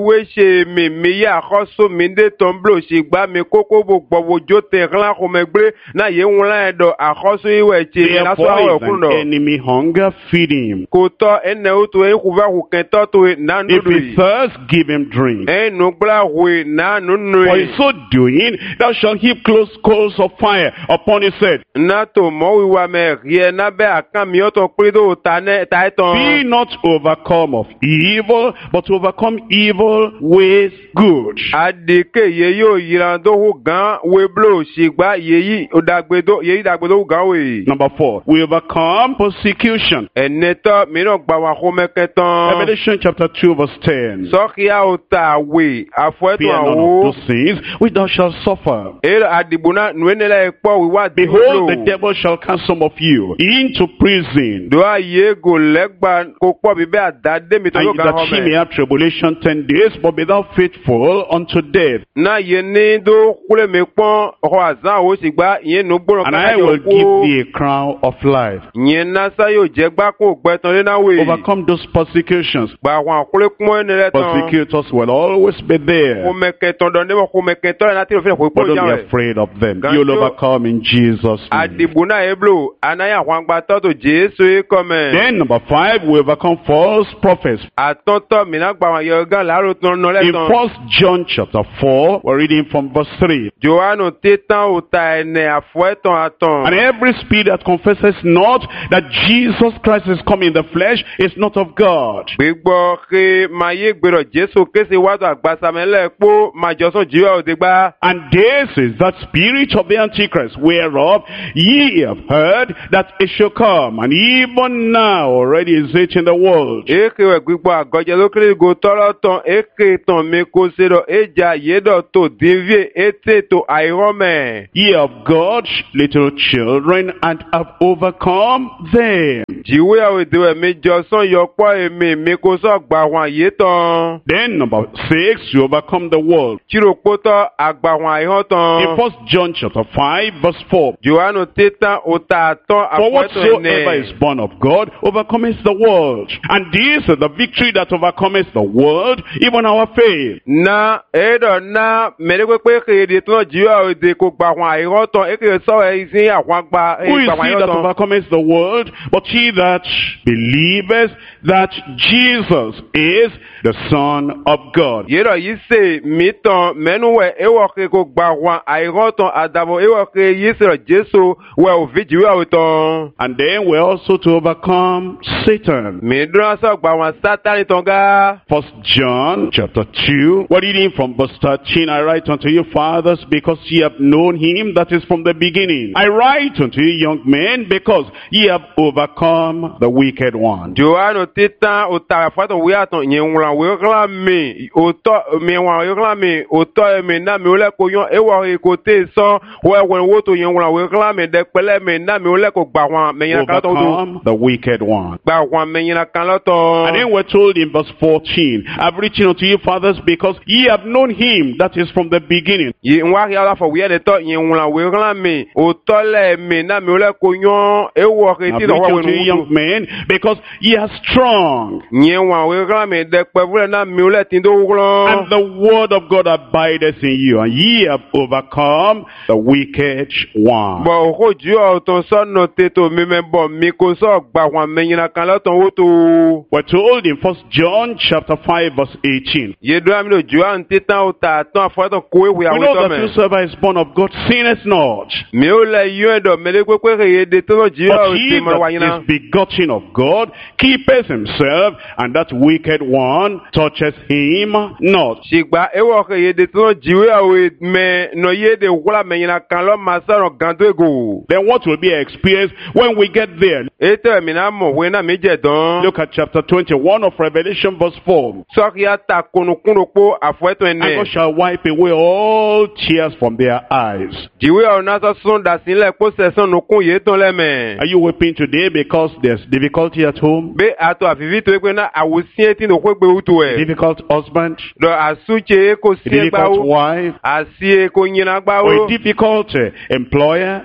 ye mi ya khoso mi de tomblo shigba mi koko bo gbowo jo te ran ko megbe na ye won do akhoso iwe che na so awe kundo enemy hunger, feed him. ko to ene o to e ku va ku kento to na If ndu he thirst, give him drink. no gbla we na nunu For in so doing, thou shalt heap close coals of fire upon his head. na to mo wi wa me rie na be akan mi o to pe do ta ne ta ton Be not overcome of evil, but overcome evil with good. adike ye yo yiran do hu gan we blo shigba yeyi dagbedo gan we Number 4, we overcome persecution. eneto mi no gba wa ko meketan Revelation chapter 2 verse 10. so kia o ta we afo Fear eto none of awo those things which thou shalt suffer. adibuna nuenela epo we wa Behold, the devil shall cast some of you into prison, do aye go legba ko po bi be adade mi to and ga that he may home have tribulation 10 days, but be thou faithful unto death. na ye ni do kule me pon ho azan o si gba yen no gboro And I will give thee a crown of life. yen na sa yo je gba ko gbetan le na we Overcome those persecutions. gba wọn kule kun ene le tan Persecutors will always be there, ko meketan don ne ko meketan na ti o fe ko but po don't be ja afraid of them. Ganjo- You'll overcome in Jesus' name. adibuna eblo anaya wọn gba to Jesu e come Then number 5, we overcome false prophets. atonto mi na gba wọn yo gan laro ton no le In tan 1 John chapter 4, we're reading from verse 3. Johannu tetan o ta ene afo etan aton And every spirit that confesses not that Jesus Christ is come in the flesh is not of God. gbegbo ke maye gbero Jesu kese wa to agbasamele po majoso jiwa o de gba And this is that spirit of the Antichrist, whereof ye have heard that it shall come, and even now already is it in the world. eke we gbigbo agoje lokere go toro ton eke ton me ko se do eja yedo to divie ete to airome Ye of God, little children, and have overcome them. jiwe awe dewe me joson yo po emi me ko so gba wan ye ton Then number 6, you overcome the world. chiro poto agba wan aihon In ton 1 John chapter 5, verse 4. Johannu tetan o ta ton For afoto whatsoever ene is born of God overcometh the world. And this is the victory that overcometh the world, even our faith. na edo na mere pe ke de ton jiwe awe de ko gba wan aihon ton eke so e sin àwọn gba Who is gba wan he aihon that ton overcometh the world, but he that believeth that Jesus is the Son of God? yero yi se mi ton menuwe ewo ke ko gba wan aihon ton adabo ewo ke yi se Jesu we o vi jiwe awe ton And then we're also to overcome Satan. mi dran so gba wan Satan ton ga 1 John chapter 2, we're reading from verse 13. I write unto you, fathers, because ye have known him that is from the beginning. I write unto you, young men, because ye have overcome the wicked one. Johannu titan o ta fato we aton yen wran we kla mi o to mi wan yo kla mi o to mi na mi o le ko yon ewo e ko te so we wo to yen wran we kla mi de pele mi na mi o le ko gba wan me yen kan to do Overcome the wicked one. gba wan me yen kan lo ton And then we're told in verse 14, I've written unto you, fathers, because ye have known him that is from the beginning. yi nwa ya la fo we de to yen wran we kla mi o to le mi na mi o le ko yon ewo ke I've ti do written wa unto you, young men, because ye are strong, yen wan we kla mi de pe vule na mi o le tin do wron and the word of God abideth in you, and ye have overcome the wicked one. bo ko ju o to so no te to mi me bo mi ko so gba wan me yin kan lo ton wo to We're told in 1 John chapter 5 verse 18. ye do am lo ju an titan o ta ton afo to ko ewe We awe know to that me whosoever is born of God sinneth not, mi o le yo do me le pe pe ye de to ju but o he ti mo wa yin that is begotten of God keepeth himself, and that wicked one toucheth him not. sigba ewo ke ye de to ju awe me no ye de wala me yin kan lo ma so gan to ego Then what will be our experience when we get there? e to mi na mo we na mi je don Look at chapter 21 of Revelation verse 4. so ya ta kunu po afo to And God ene shall wipe away all tears from their eyes. jiwe o na so sun da sin le po se sun kun ye ton le me Are you weeping today because there's difficulty at home? be ato afivi to pe na awusin ti no ko gbe utu e Difficult husband? do asuche ko A si difficult gba o wife? asie ko yin gba Or a o difficult employer?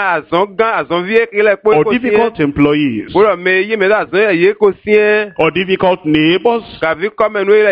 azon vie ki le po Or ko si difficult employees? bro me yi me da azon ye ko si Or difficult neighbors? ka vi come no ye ko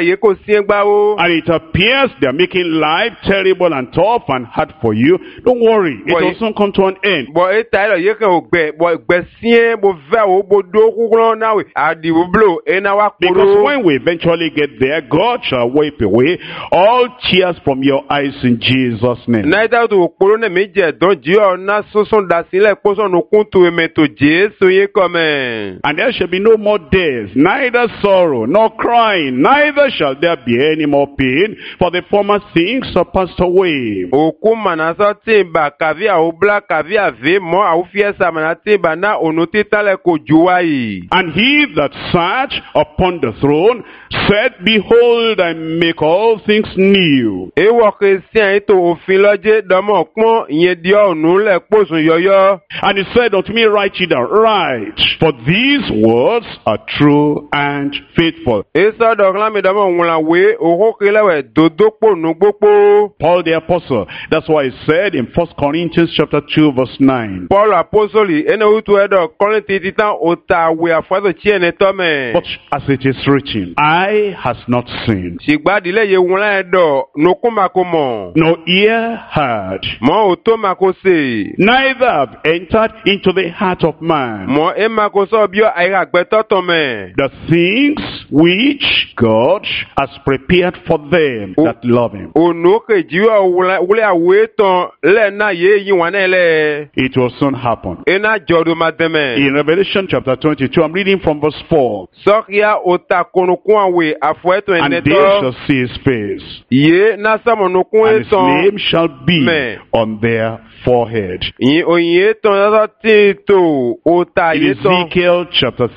siengbawo. and it appears they're making life terrible and tough and hard for you, don't worry. It will soon come to an end. Bo eta ilo yeke ogbe, bo gbe sien bo ve o bo do kuglo na we. Adi wo blo ena wa Because kuro. when we eventually get there, God shall wipe away all tears from your eyes in Jesus' name. Na ita to kuro ne meje don ji o na soson da sile poson no kuntu eme to Jesu ye come. And there shall be no more death, neither sorrow, nor crying, neither shall there be any more pain, for the former things are passed away. Oku manasa timba kavia obla kavia ve mo au fiesa manatimba na onotita le kojuai. And he that sat upon the throne said, Behold, I make all things new. Ewo Christian ito ofin loje domo pon yen di onu le posun yoyo. And he said unto me, Write it down, write, for these words are true and faithful. Eso dokla mi domo wala we oho kilewe dodopo nugbopo. Paul the apostle, that's why he said in 1 Corinthians chapter 2 verse 9. Paul apostoli ene utu edo Korinthi titan ota we afaso chiene tome. But as it is written, eye has not seen, Sigbadile ye wala edo nokumakomo. no ear heard, Mo otomakose. neither have entered into the heart of man Mo emakoso bio aira gbetotome. the things which God has prepared for them that love him. Onoke jiwa wule aweton le na ye yin wanele. It will soon happen. Ena jodo mademe. In Revelation chapter 22, I'm reading from verse 4. Sokia ota konokun we afweto And they eneto. shall see his face, Ye na samonokun and his eton. name shall be Me. on their forehead. Yin oyin eton nasa tito ota In yeton. Ezekiel chapter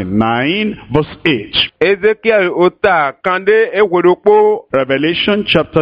39, verse 8. Ezekiel ota kande ewedopo. Revelation chapter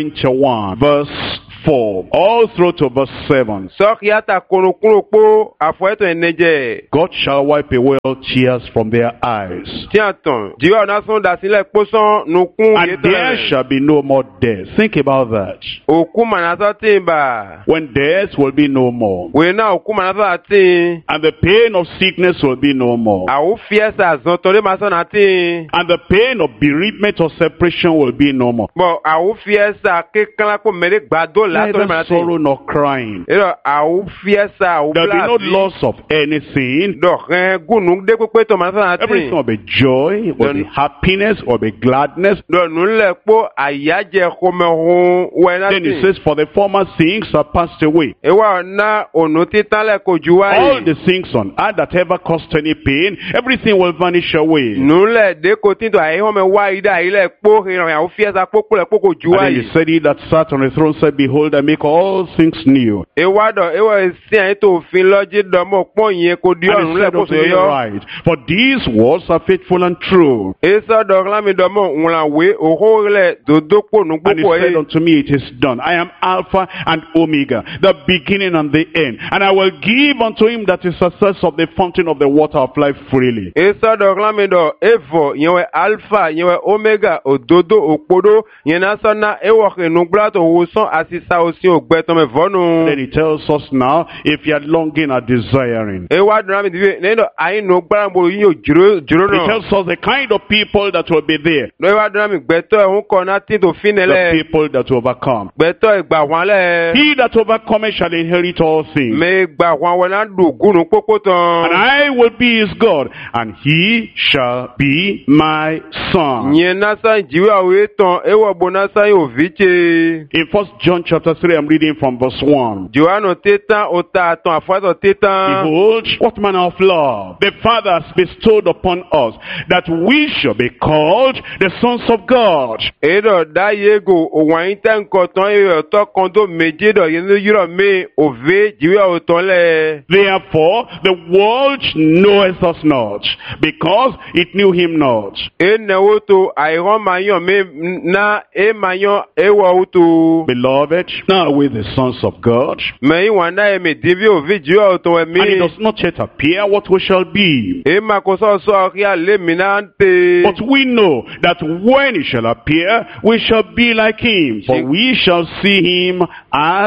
21, verse 4. All through to verse 7. Sokia ta konokun opo afweto eneje. God shall wipe away all tears from their eyes. Tiaton. Jiwa nason dasile poson nokun And there yeton. shall be no more death. Think about that. Oku manasa timba. When death will be no more. We na oku manasa tin. And the pain of sickness will be no more. Awu fiesa zontore masona tin. And the pain of bereavement or separation will be no more. Bon, awu fiesa kekala ko mere gbado la to Neither manati. sorrow nor crying. Ero awu fiesa awu There will be no blafi. loss of anything. Do ren gunu de pepe to masona Everything tin. will be joy, will be happiness, will be gladness. Do nu le po ayaje komehun we na Then it tin. says, for the former things are passed away. Ewa na onu titan le ko All juwa the things on earth that ever caused any pain, everything will vanish away. nu le de ko tin to ayi home wa ida ile po ran awu fiesa popo le po ko And juwa then he said, he that sat on the throne said, Behold, I make all things new. Ewa si an to fin loji do mo pon yen ko di And orun he le said ko unto so me, yo. right, for these words are faithful and true. Esa dogla mi domo unla we oho le dodopo nu And he popo said e. unto me, it is done. I am Alpha and Omega, the beginning and the end. And I will give unto him that is success of the fountain of the water of life freely. Esa dogla mi do evo yenwe alpha yenwe omega ododo opodo yena sana ewo ke nu gba to wo son asisa osi ogbe to me vonu. Then he tells us now, if you are longing or desiring. Ewa dona mi diwe nendo ayi nu gba mo yin o jiro He no. tells us the kind of people that will be there. No ewa dona mi gbeto ehun ko na tin to The finele. people that overcome. Gbeto igba wan le. He that overcometh shall inherit all things. Me gba wan wona du gunu popo And tan. I will be his God, and he shall be my son. Nyen nasa jiwe awe tan ewo bonasa yo viche. In 1 John chapter 3, I'm reading from verse 1. Joano tetan ota ton afaso tetan. Behold, what manner of love the Father has bestowed upon us, that we shall be called the sons of God. Edo da yego owan ten koton e to kondo meje do yen yiro me ove jiwe o ton le. Therefore, the world knoweth us not, because it knew him not. E newo to ayron mayon me na e mayon ewo to. Beloved, now we the sons of God, Me yi wan na e me divi ove jiwe o ton and it me. does not yet appear what we shall be. E makoso so akia le minante. But we know that when he shall appear, we shall be like him, for we shall see him as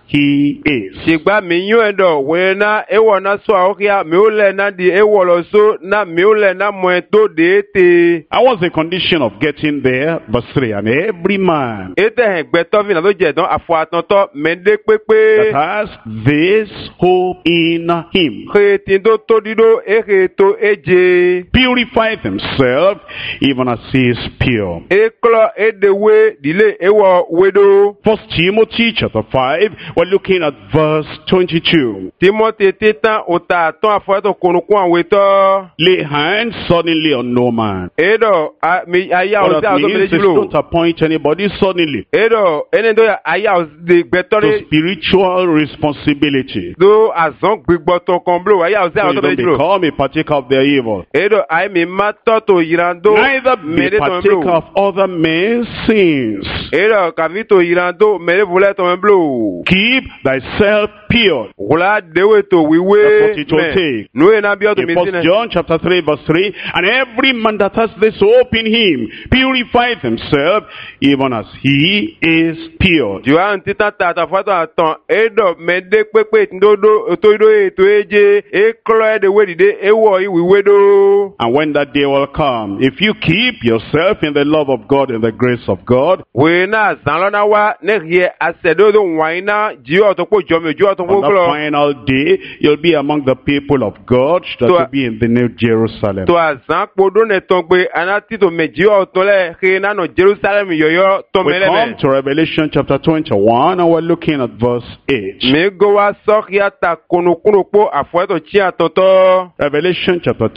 he is. Shigba minyo endo wena ewo na so ahokia miule na di ewo lo so na miule na mwento deete. And what's the condition of getting there? Verse 3, and every man Ete hegbeto vina do jedon afo atonto mende that pepe. has this hope in him Khetindo todido eheto eje. purifieth himself even as he is pure. Eklo edewe dile ewo wedo. 1 Timothy chapter 5, we're looking at verse 22. Timothy titan ota ton afo ato konukun aweto. Lay hands suddenly on no man. Edo aya What ozi that azo means is melejilo. don't appoint anybody suddenly. Edo enendo aya ozi So gbetore spiritual responsibility. do azon gbigbo ton kan blo aya ozi So you azo don't melejilo. become a partaker of their evil. Edo ai mi mato to yirando Neither be mede ton partaker blo. of other men's sins. Edo kavito yirando mede vule ton blo. Keep thyself pure. Wula dewe to wiwe. That's what it will take. No e na bio to In 1 misine. John chapter 3 verse 3, and every man that has this hope in him purifieth himself even as he is pure. Joan titan tata fato aton edo mede pepe ndodo to ido eto eje eklo edewe dide ewo iwiwe do. And when that day will come, if you keep yourself in the love of God and the grace of God, Wena zanlona wa nerie asedodo waina jiwa topo jome jiwa topo on the glo. final day, you'll be among the people of God that will be in the New Jerusalem. To azan podo ne tongbe anati to mejiwa otole khina no Jerusalem yoyo to We come meleme. to Revelation chapter 21 and we're looking at verse 8. Me go wa sokia ta kunukuno po afweto chia toto. Revelation chapter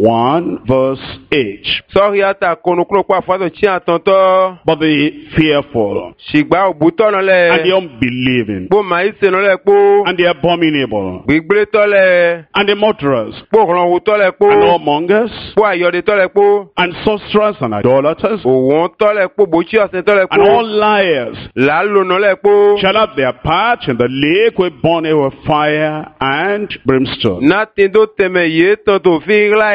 21 verse 8. Sokia ta kunukuno po afweto chia toto. But the fearful Shigba obuto no and le. the unbelieving Po maise no le po. and the abominable Gbigble to le. and the murderers Po ronwu to le and po. whoremongers Po ayode to le po. and sorcerers and idolaters Owon to le po bochi osin to le and all po. liars Lalo no le po. shall have their part in the lake with burning with fire and brimstone. Nothing to teme ye to feel like